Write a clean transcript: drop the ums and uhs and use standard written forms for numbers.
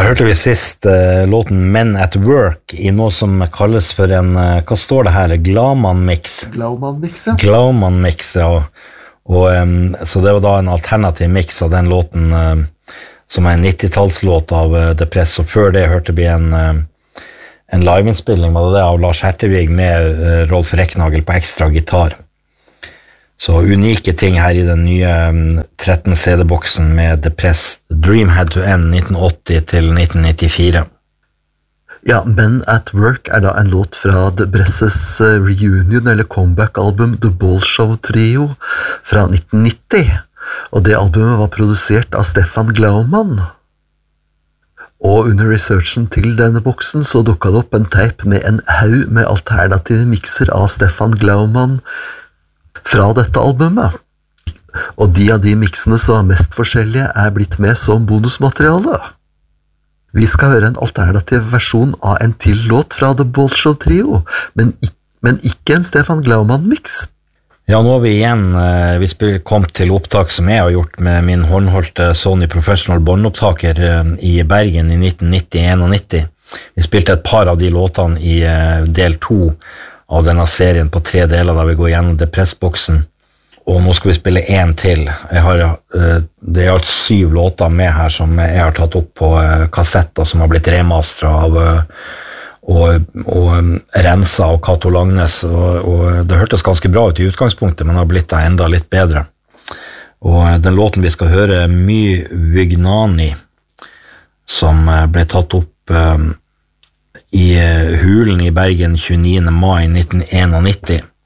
hørte vi sist låten Men at Work i noe som kalles for en, hva står det her, Glaumann-mix? Glaumann-mix, ja. Glaumann-mix, ja. Så det var da en alternativ mix av den låten som en 90-tallslåt av Depress, og før det hørte vi en liveinnspilling var det av Lars Hertevig med Rolf Recknagel på ekstra gitar. Så unike ting her i den nye 13 CD-boksen med Depress Dream Had to End 1980 til 1994. Ja, Men at Work da en låt fra Depresses reunion eller comeback-album The Ball Show Trio fra 1990, og det albumet var produsert av Stefan Glaumann. Og under researchen til denne boksen så dukket det opp en teip med en haug med alternative mixer av Stefan Glaumann fra dette albumet. Og de av de mixene som var mest forskjellige blitt med som bonusmateriale. Vi skal høre en alternativ versjon av en til låt fra The Ball Show Trio, men ikke en Stefan Glaumann-mix. Ja, nå har vi igjen, kom til opptak som jeg har gjort med min håndholdte Sony Professional båndopptaker i Bergen i 1990-91. Vi spilte et par av de låtene i del 2 av denne serien på 3 deler da vi går gjennom Depress-boksen. Og nå skal vi spille en til. Det er alt 7 låter med her som jeg har tatt opp på kassetter som har blitt remastret av og rensa av Kato Langnes, og det hørtes ganske bra ut i utgangspunktet, men har blitt enda litt bedre. Og den låten vi skal høre My Vignani, som ble tatt opp i Hulen i Bergen 29. mai 1991.